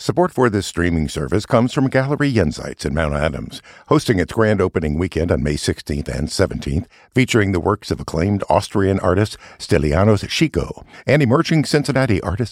Support for this streaming service comes from Gallery Jenseits in Mount Adams, hosting its grand opening weekend on May 16th and 17th, featuring the works of acclaimed Austrian artist Stylianos Chico and emerging Cincinnati artist